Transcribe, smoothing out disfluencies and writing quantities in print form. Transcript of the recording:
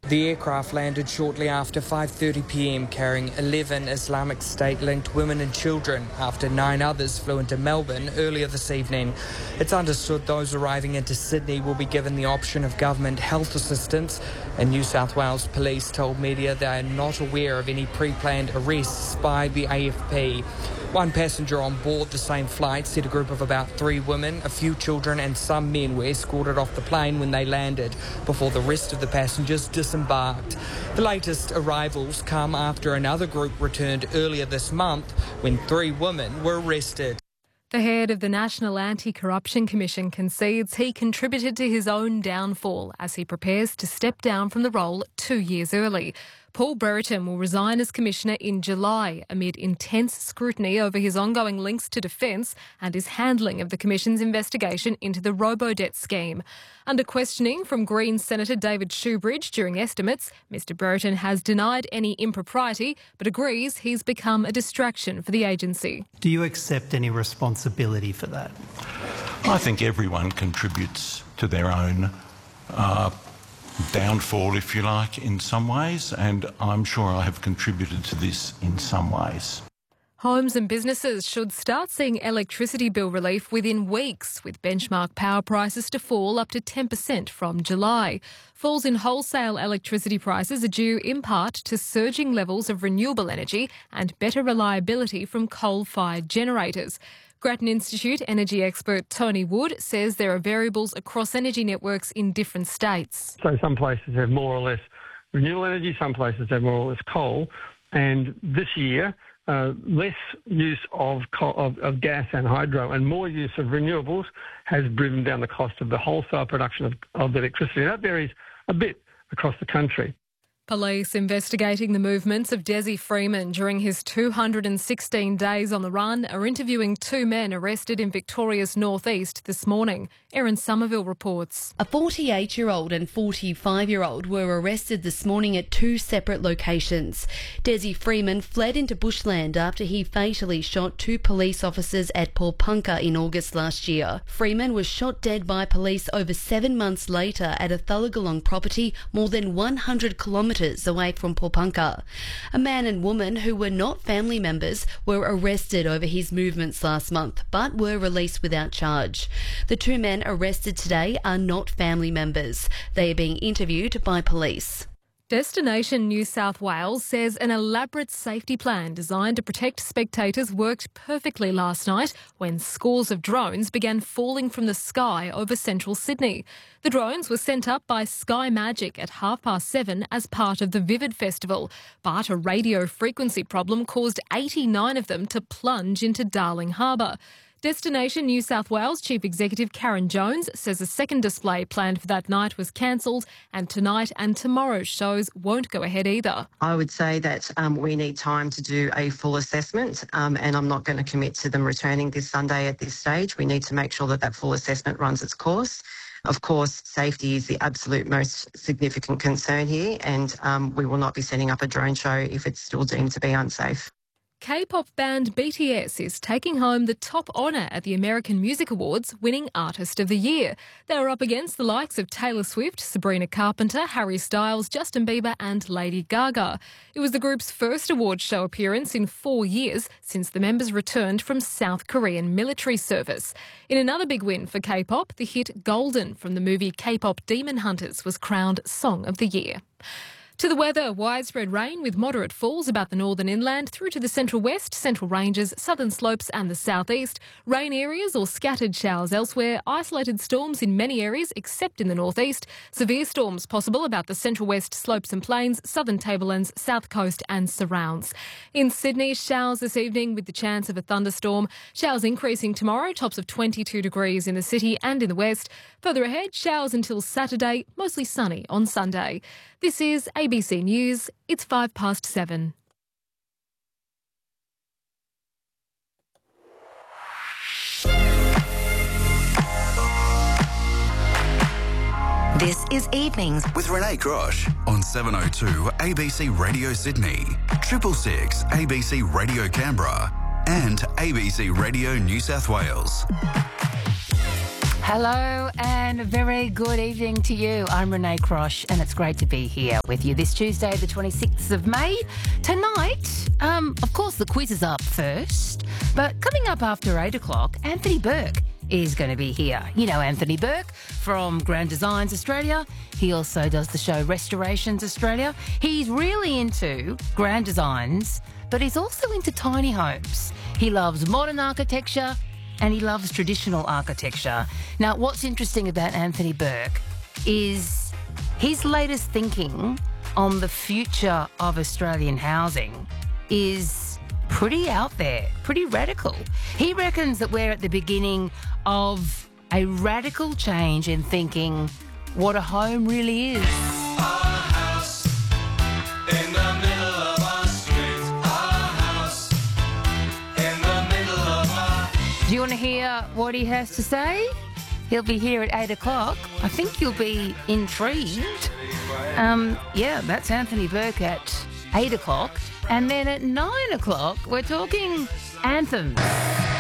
The aircraft landed shortly after 5:30 p.m. carrying 11 Islamic State-linked women and children after 9 others flew into Melbourne earlier this evening. It's understood those arriving into Sydney will be given the option of government health assistance, and New South Wales Police told media they are not aware of any pre-planned arrests by the AFP. One passenger on board the same flight said a group of about 3 women, a few children and some men were escorted off the plane when they landed before the rest of the passengers disembarked. The latest arrivals come after another group returned earlier this month when 3 women were arrested. The head of the National Anti-Corruption Commission concedes he contributed to his own downfall as he prepares to step down from the role 2 years early. Paul Brereton will resign as Commissioner in July amid intense scrutiny over his ongoing links to Defence and his handling of the Commission's investigation into the Robodebt scheme. Under questioning from Greens Senator David Shoebridge during estimates, Mr Brereton has denied any impropriety but agrees he's become a distraction for the agency. Do you accept any responsibility for that? I think everyone contributes to their own downfall, if you like, in some ways, and I'm sure I have contributed to this in some ways. Homes and businesses should start seeing electricity bill relief within weeks, with benchmark power prices to fall up to 10% from July. Falls in wholesale electricity prices are due in part to surging levels of renewable energy and better reliability from coal-fired generators. Grattan Institute energy expert Tony Wood says there are variables across energy networks in different states. So some places have more or less renewable energy, some places have more or less coal, and this year less use of gas and hydro and more use of renewables has driven down the cost of the wholesale production of electricity. That varies a bit across the country. Police investigating the movements of Desi Freeman during his 216 days on the run are interviewing 2 men arrested in Victoria's northeast this morning. Erin Somerville reports. A 48-year-old and 45-year-old were arrested this morning at 2 separate locations. Desi Freeman fled into bushland after he fatally shot 2 police officers at Paulpunka in August last year. Freeman was shot dead by police over 7 months later at a Thullagalong property more than 100 kilometres away from Paulpunka. A man and woman who were not family members were arrested over his movements last month but were released without charge. The 2 men arrested today are not family members. They are being interviewed by police. Destination New South Wales says an elaborate safety plan designed to protect spectators worked perfectly last night when scores of drones began falling from the sky over central Sydney. The drones were sent up by Sky Magic at 7:30 as part of the Vivid Festival, but a radio frequency problem caused 89 of them to plunge into Darling Harbour. Destination New South Wales Chief Executive Karen Jones says a second display planned for that night was cancelled and tonight and tomorrow's shows won't go ahead either. I would say that we need time to do a full assessment and I'm not going to commit to them returning this Sunday at this stage. We need to make sure that that full assessment runs its course. Of course, safety is the absolute most significant concern here and we will not be setting up a drone show if it's still deemed to be unsafe. K-pop band BTS is taking home the top honour at the American Music Awards, winning Artist of the Year. They were up against the likes of Taylor Swift, Sabrina Carpenter, Harry Styles, Justin Bieber and Lady Gaga. It was the group's first award show appearance in 4 years since the members returned from South Korean military service. In another big win for K-pop, the hit Golden from the movie K-pop Demon Hunters was crowned Song of the Year. To the weather, widespread rain with moderate falls about the northern inland through to the central west, central ranges, southern slopes and the southeast. Rain areas or scattered showers elsewhere. Isolated storms in many areas except in the northeast. Severe storms possible about the central west slopes and plains, southern tablelands, south coast and surrounds. In Sydney, showers this evening with the chance of a thunderstorm. Showers increasing tomorrow, tops of 22 degrees in the city and in the west. Further ahead, showers until Saturday, mostly sunny on Sunday. This is ABC News. It's 7:05. This is Evenings with Renee Grosh on 702 ABC Radio Sydney, 666 ABC Radio Canberra and ABC Radio New South Wales. Hello and a very good evening to you. I'm Renee Crosh and it's great to be here with you this Tuesday, the 26th of May. Tonight, of course, the quiz is up first, but coming up after 8 o'clock, Anthony Burke is going to be here. You know Anthony Burke from Grand Designs Australia. He also does the show Restorations Australia. He's really into grand designs, but he's also into tiny homes. He loves modern architecture and he loves traditional architecture. Now, what's interesting about Anthony Burke is his latest thinking on the future of Australian housing is pretty out there, pretty radical. He reckons that we're at the beginning of a radical change in thinking what a home really is. Do you want to hear what he has to say? He'll be here at 8 o'clock. I think you'll be intrigued. Yeah, that's Anthony Burke at 8 o'clock. And then at 9 o'clock, we're talking anthems.